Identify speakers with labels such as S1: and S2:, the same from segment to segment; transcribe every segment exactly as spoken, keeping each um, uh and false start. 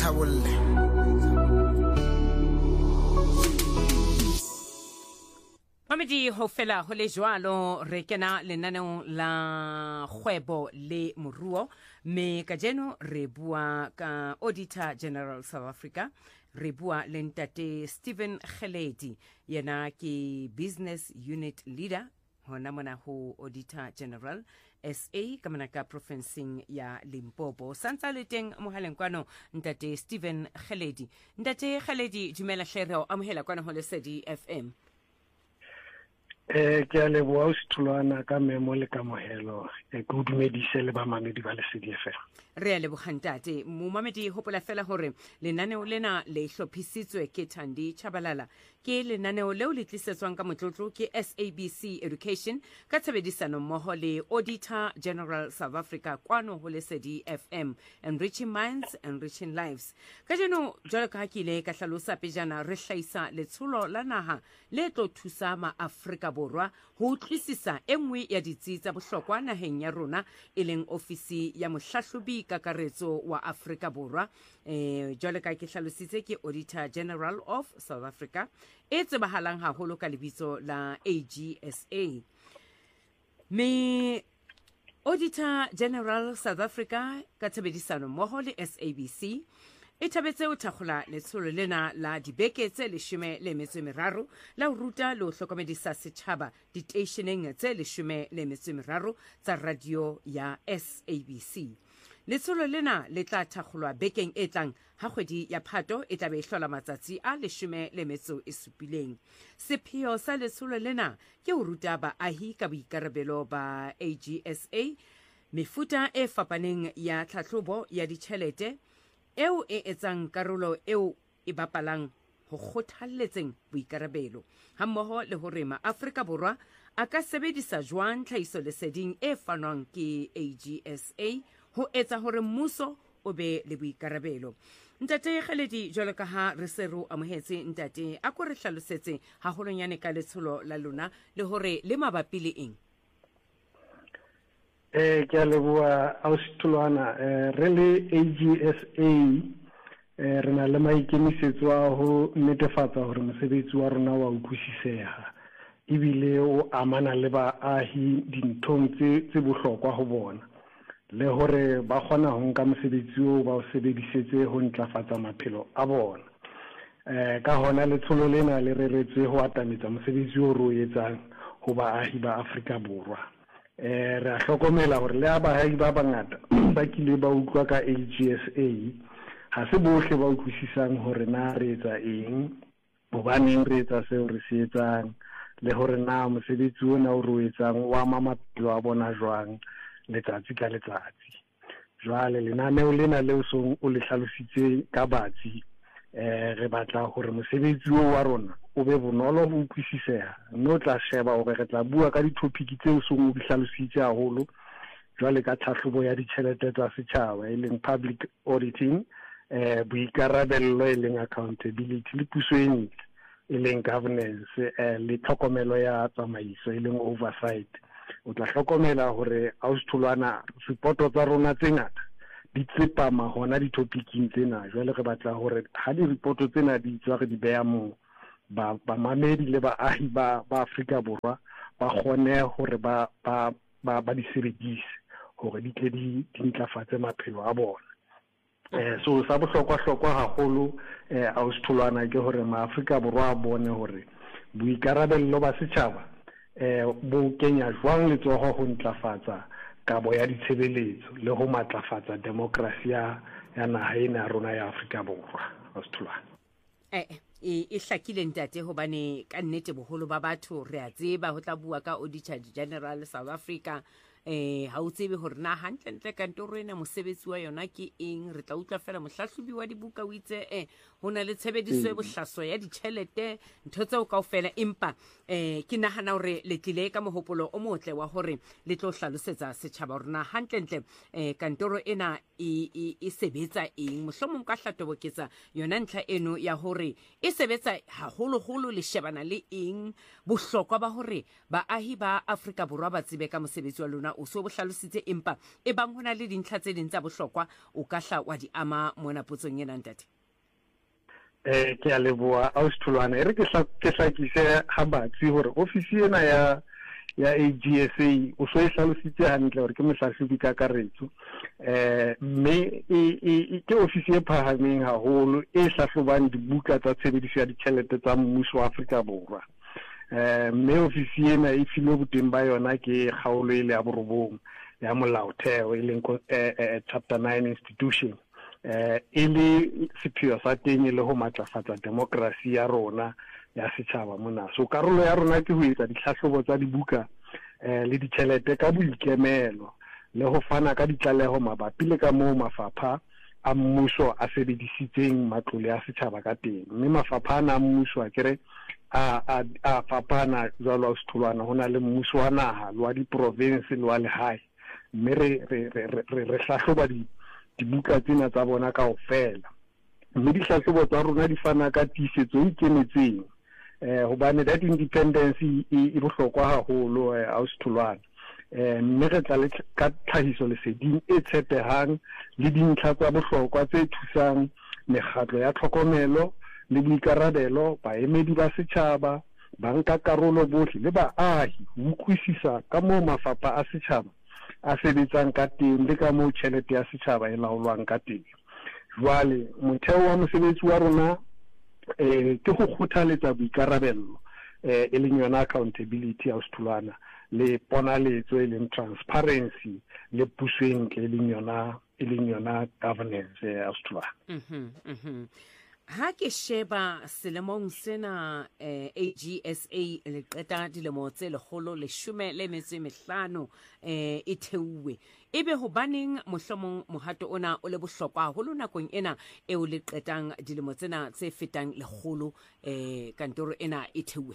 S1: thabolle.
S2: Mamedi ho fela ho le jwalo re kena lenaneo la kgwebo le moruo me kajeno re bua ka Auditor General South Africa re bua le ntate Stephen Kgeledi yena ke Business Unit Leader hona mona ho Auditor General S A ka mona ka provinceng ya Limpopo santsa le teng mohaleng kwano ntate Stephen Kgeledi. Ntate Kgeledi dumela hlero amohela kwano ho Lesedi F M.
S3: Eh ke a leboha o sithulwana ka memo le ka mohelo e go dumedise le ba mamedi ba Lesedi F M.
S2: Re a lebogantate mo mamedi hopola fela hore lenaneo lena le hlophisitswe ke Thandi Chabalala ke lenaneo leo le tlisetswang ka motlotlo ke S A B C Education ka tshebedisano mmoho le Auditor General South Africa kwano ho Lesedi F M, Enriching Minds, Enriching Lives. Ka jeno jwalo ka hakile ka hlalosa pejana re hlaisa letsholo la naha le tlo thusa ma Afrika Borwa ho utlwisisa enngwe ya ditsi tsa bohlokwa naheng ya rona e leng ofisi ya mohlahlobi kakaretso wa Afrika Borwa eh jwale ka ke hlalositse ke Auditor General of South Africa e tsebahalang haholo ka lebitso la A G S A. Me Auditor General South Africa ka tshebedisano mmoho le S A B C e thabetse o thakgola letsholo lena la dibeke tse leshome le metso e meraro la ho ruta le ho hlokomedisa setjhaba diteisheneng tse leshome le metso e meraro tsa radio ya S A B C. Letsholo lena le tla thakgolwa bekeng e tlang ha kgwedi ya Phato e tla be e hlola matsatsi a leshome le metso e supileng. Sepheo sa letsholo lena ke ho ruta baahi ka boikarabelo ba A G S A mefuta e fapaneng ya tlhahlobo ya ditjhelete eo e etsang karolo eo e bapalang ho kgothalletseng boikarabelo hammoho le hore ma Afrika Borwa a ka sebedisa jwang tlhahiso leseding e fanwang ke A G S A ho etsa hore mmuso o be le boikarabelo. Ntate Kgeledi jwalo ka ha re se ro amohetse ntate a ko re hlalosetse haholonyane ka letsholo la lona le hore le mabapi le eng.
S3: Eh ke a leboha ausitulwana eh re le A G S A eh re na le maikemisetso a ho netefatsa hore mosebetsi wa rona wa utlwisiseha ebile o amana le baahi dinthong tse tse bohlokwa ho bona le hore ba kgona ho nka mosebetsi o ba o sebedisetse ho ntlafatsa maphelo a bona. Eh ka hona letsholo lena le reretswe ho atametsa mosebetsi o ro etsang ho baahi ba Afrika Borwa. Eh re a hlokomela hore le abaahi ba bangata ba kile ba utlwa ka A G S A ha se bohle ba utlwisisang hore na re etsa eng bobaneng re etsa seo re se etsang le hore na mosebetsi ona o ro etsang wa maphelo a bona jwang letsatsi ka letsatsi. Jwale lenaneo lena leo so o le hlalositse ka batsi eh re batla hore mosebetsi wa rona o be bonolo ho utlwisiseha no tla sheba hore re tla bua ka ditopiki tseo so o di hlalositse haholo jwale ka tlhahlobo ya ditjhelete tsa setjhaba e leng public auditing eh boikarabello e leng accountability le puso e ntle e leng governance eh le tlhokomelo ya tsamaiso e leng oversight. O tla hlokomela hore ausitulwana sepoto tsa rona tse ngata di tsepama hona ditopiking tsena jwale re batla hore ha di reporto tsena di tswa re di beha mo ba ba mamedi le baahi ba ba Afrika Borwa ba kgone hore ba ba ba ba di sebedise hore di tle di dintlafatse maphelo a bona. Eh so sa bohlokwa hlokwa haholo eh ausitulwana ke hore ma Afrika Borwa a bone hore boikarabello ba setjhaba eh bo kenya jwang letsoho ho ntlafatsa kabo ya ditshebeletso le ho matlafatsa demokrasi ya ya naha ena rona ya Afrika Borwa ausitulwana.
S2: Eh e e hlakile ntate hobane ka nnete boholo ba batho re a tseba ho tla bua ka Auditor General South Africa eh ha o tsebe hore na hantle ntle kantoro ena mosebetsi wa yona ke eng re tla utla fela mohlahlobi wa dibuka o itse eh hona le tshebediso e bohlaso ya ditjhelete ntho tseo kaofela empa eh ke nahana hore le tlile ka mohopolo o motle wa hore le tlo hlalosetsa setjhaba rona hantle ntle eh kantoro ena e e sebetsa eng mohlomong ka hlatoboketsa yona ntlha eno ya hore e sebetsa haholo holo le shebana le eng bohlokwa ba hore baahi ba Afrika Borwa ba tsebe ka mosebetsi wa lona o so bo hlalositse empa e bang hona le dintlha tse ding tsa bohlokwa o ka hla wa di ama mona potsong ena ntate.
S3: eh ke a leboa Ausitulwana e re ke hlakise ha batsi hore ofisi ena ya ya A G S A o so e hlalositse hantle hore ke mohlahlobi ka karetso eh mme e ke ofisi e phahameng haholo e hlahlobang dibuka tsa tshebediso ya ditjhelete tsa mmuso wa Afrika Borwa. eh mme ofisi ena e filwe boteng ba yona ke kgaolo ile ya borobong ya molaotheo e leng chapter nine institution eh e le sepheo sa teng le ho matlafatsa demokrasi ya rona ya setjhaba mona. So karolo ya rona ke ho etsa dihlahlobo tsa dibuka eh le ditjhelete ka boikemelo le ho fana ka ditlaleho mabapi le ka moo mafapha a mmuso a sebedisitseng matlole a setjhaba ka teng. Mme mafapha a mmuso a kere a a a fapana jwalo Ausitulwana hona le mmuso wa naha le wa di-province le wa lehae. Mme re re re re hlahloba di dibuka tsena tsa bona kaofela. Mme dihlahlobo tsa rona di fana ka tiisetso e ikemetseng eh hobane that independence e bohlokwa haholo Ausitulwana. eh mme re tla le ka tlhahiso leseding e tshepehang le dintlha tsa bohlokwa tse thusang mekgatlo ya tlhokomelo le boikarabelo baemedi ba setjhaba ba nka karolo bohle le baahi ho utlwisisa ka moo mafapha a setjhaba a sebetsang ka teng le ka moo tjhelete ya setjhaba e laolwang ka teng. Jwale motheo wa mosebetsi wa rona eh ke go kgothaletsa boikarabello eh e leng yona accountability Ausitulwana le ponaletso e leng transparency le pushing e leng yona e leng yona governance Ausitulwana.
S2: mhm mhm ha ke sheba selemong sena eh, A G S A le qeta dilemo tse lekgolo leshome le metso e mehlano eh e theuwe ebe hobaneng mohlomong mohato ona o le bohlokwa haholo nakong ena e o le qetang dilemo tsena tse fetang lekgolo eh kantoro ena e theuwe?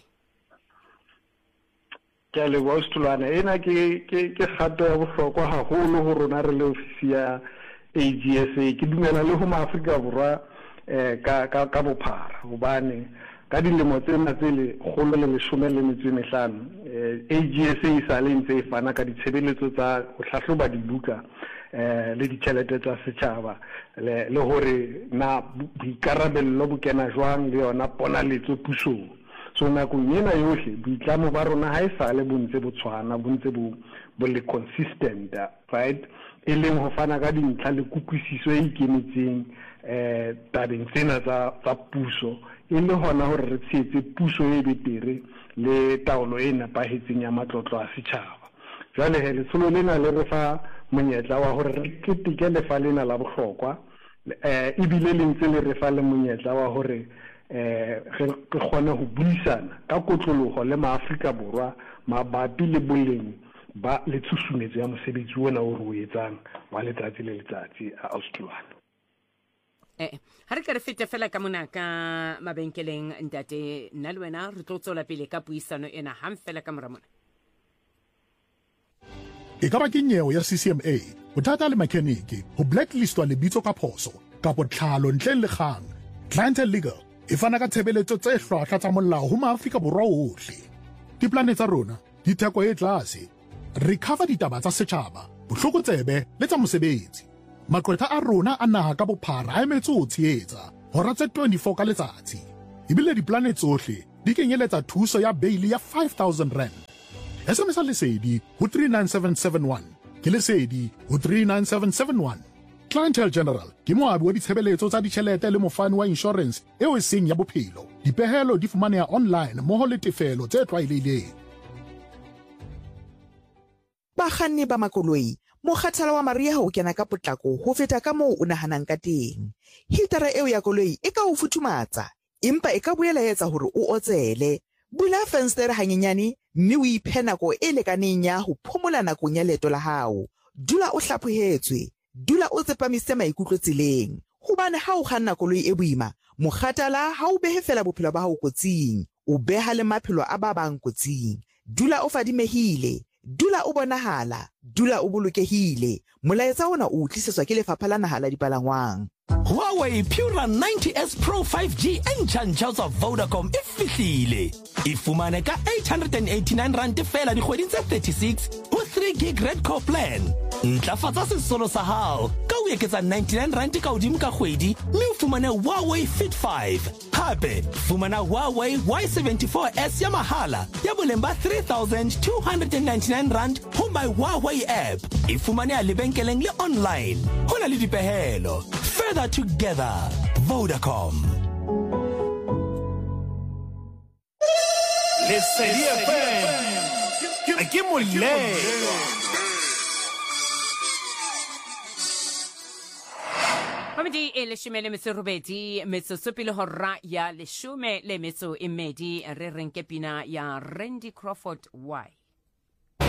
S3: Ke le Ausitulwana ena ke ke ke kgato ya bohlokwa haholo ho rona re le ofisi ya A G S A. Ke dumela le ho Maafrika Borwa eh ka ka ka bophara hobane ka dilemo tsena tse le kgolo le leshome le metso e mehlano eh A G S A e sa le ntse e fana ka ditshebeletso tsa ho hlahloba dibuka eh le ditjhelete tsa setjhaba le le hore na boikarabello bo kena jwang le yona ponaletso pusong. So nakong ena yohle boitlamo ba rona ha e sa le bontse bo tshwana bontse bo bo le consistent, right, e leng ho fana ka dintlha le kutlwisiso e ikemetseng eh tabeng tsena tsa tsa puso e le hona hore re tshetse puso e betere le taolo e nepahetseng ya matlotlo a setjhaba. Jwale he letsholo lena le re fa monyetla wa hore re keteke lefa lena la bohlokwa eh e bile le ntse le re fa le monyetla wa hore eh re kgone ho buisana ka kotloloho le Maafrika Borwa mabapi le boleng ba le tshusumetso ya mosebetsi ona o re o etsang wa letsatsi le letsatsi a Ausitulwana.
S2: eh ha re ka re fete fela ka mona ka mabenkeleng ntate nna le wena re tlo tsola pele ka puisano ena hang fela ka mora mona.
S1: E ka ba ke nyewe ya C C M A bothata le mechanic ho blacklistwa lebitso ka phoso ka botlhalo ntle le kgang. Clientele Legal e fana ka tshebeletso tse hlwahlwa tsa molao ho Maafrika Borwa ohle. Diplane tsa rona di theko e tlase, re cover ditaba tsa setjhaba, bohlokotsebe le tsa mosebetsi. Maqwetha a rona a naha ka bophara a emetse ho tshehetsa hora tse twenty-four ka letsatsi. Ebile diplane tsohle di kenyeletsa thuso ya bail ya five thousand rand. S M S a lesedi ho three nine seven seven one ke lesedi ho three nine seven seven one. Clientele General ke moabi wa ditshebeletso tsa ditjhelete le mofani wa insurance eo e seng ya bophelo. Dipehelo di fumaneha online mmoho le tefelo tse tlwaelehileng.
S4: Bakganni ba makoloi, mokgathalo wa mariha o kena ka potlako ho feta ka moo o nahanang ka teng. Hitara eo ya koloi e ka o futhumatsa, empa e ka boela etsa hore o otsele. Bula fenstere hanyenyane mme o iphe nako e lekaneng ya ho phomola nakong ya leeto la hao. Dula o hlaphohetswe, dula o tsepamise maikutlo tseleng. Hobane ha o kganna koloi e boima, mokgathala ha o behe fela bophelo ba hao kotsing, o beha le maphelo a ba bang kotsing. Dula o fadimehile, dula o bonahala, dula o bolokehile. Molaetsa ona o tlisetswa ke Lefapha la Naha la Dipalangwang.
S5: Huawei Pura ninety S Pro five G e ntjha tsa Vodacom e fihlile. E fumane ka eight hundred eighty-nine rand fela dikgweding tse thirty-six ho three thirty gig red core plan. Ntlafatsa sesolo sa hao ka o eketsa ninety-nine rand ka hodimo ka kgwedi mme o fumane Huawei Fit five. Hape fumana Huawei Y seventy-four S ya mahala ya boleng ba three thousand two hundred ninety-nine rand ho my Huawei app. E fumane a lebenkeleng le online. Hona le dipehelo. Further together. Vodacom.
S6: Lesedi F M. Ke molelo.
S2: Mamedi e leshome le metso robedi metsotso pele hora ya leshome le metso e mmedi re renke pina ya Randy Crawford Y.